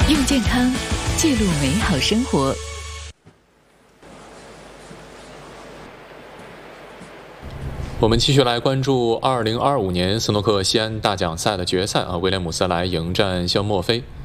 用健康记录美好生活。 我们继续来关注2025年斯诺克西安大奖赛的决赛威廉姆斯来迎战肖莫菲。